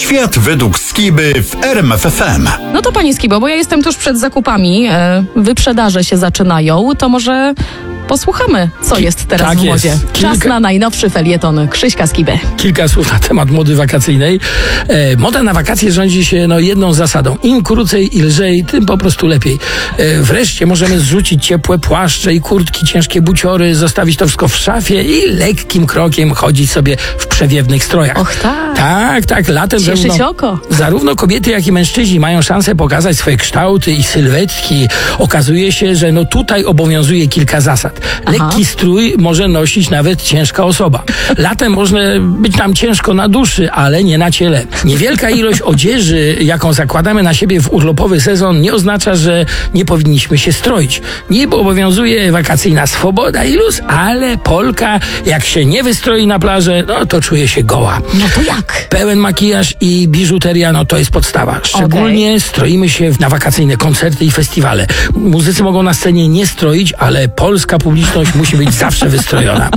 Świat według Skiby w RMF FM. No to pani Skibo, bo ja jestem tuż przed zakupami, wyprzedaże się zaczynają, to może posłuchamy, co jest teraz Tak w modzie. jest. Czas na najnowszy felieton Krzyśka Skiby. Kilka słów na temat mody wakacyjnej. Moda na wakacje rządzi się jedną zasadą. Im krócej i lżej, tym po prostu lepiej. Wreszcie możemy zrzucić ciepłe płaszcze i kurtki, ciężkie buciory, zostawić to wszystko w szafie i lekkim krokiem chodzić sobie w przewiewnych strojach. Och tak. Tak. Latem Cieszyć oko. zarówno kobiety, jak i mężczyźni mają szansę pokazać swoje kształty i sylwetki. Okazuje się, że tutaj obowiązuje kilka zasad. Lekki strój może nosić nawet ciężka osoba. Latem można być nam ciężko na duszy, ale nie na ciele. Niewielka ilość odzieży, jaką zakładamy na siebie w urlopowy sezon, nie oznacza, że nie powinniśmy się stroić. Niby obowiązuje wakacyjna swoboda i luz, ale Polka, jak się nie wystroi na plażę, to czuje się goła. No to jak? Pełen makijaż i biżuteria, to jest podstawa. Szczególnie stroimy się na wakacyjne koncerty i festiwale. Muzycy mogą na scenie nie stroić, ale polska publiczność musi być zawsze wystrojona.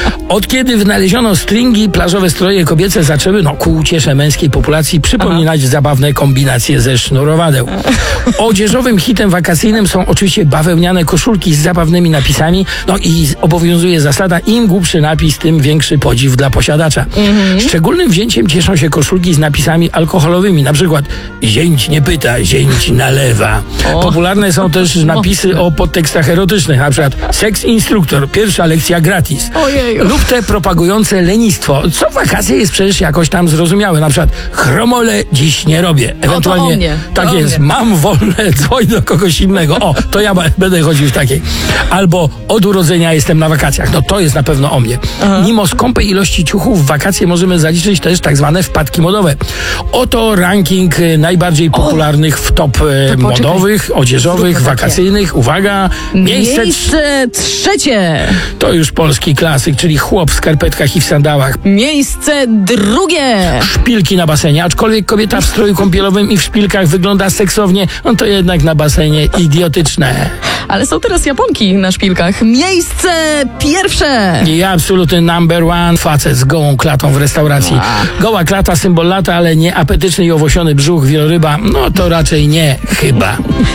Od kiedy wynaleziono stringi, plażowe stroje kobiece zaczęły, ku uciesze męskiej populacji, przypominać zabawne kombinacje ze sznurowadeł. Odzieżowym hitem wakacyjnym są oczywiście bawełniane koszulki z zabawnymi napisami, i obowiązuje zasada, im głupszy napis, tym większy podziw dla posiadacza. Szczególnym wzięciem cieszą się koszulki z napisami alkoholowymi, na przykład zięć nie pyta, zięć nalewa. Popularne są też napisy o podtekstach erotycznych, na przykład seks instruktor, pierwsza lekcja gratis. Ojeju. Lub te propagujące lenistwo, co w wakacje jest przecież jakoś tam zrozumiałe, na przykład chromole dziś nie robię. Ewentualnie to o mnie, tak to o jest, mnie. mam wolne, dzwoń do kogoś innego. To ja będę chodził w takiej. Albo od urodzenia jestem na wakacjach. To jest na pewno o mnie. Mimo skąpej ilości ciuchów w wakacje możemy zaliczyć też tak zwane wpadki modowe. Oto ranking najbardziej popularnych w top modowych, odzieżowych, wakacyjnych. Uwaga, Miejsce trzecie. to już polski klasyk, czyli chłop w skarpetkach i w sandałach. Miejsce drugie. Szpilki na basenie, aczkolwiek kobieta w stroju kąpielowym i w szpilkach wygląda seksownie, to jednak na basenie idiotyczne. Ale są teraz Japonki na szpilkach. Miejsce pierwsze. I absolutny number one, facet z gołą klatą w restauracji. Goła klata, symbol lata, ale nie apetyczny i owłosiony brzuch wieloryba, to raczej nie, chyba.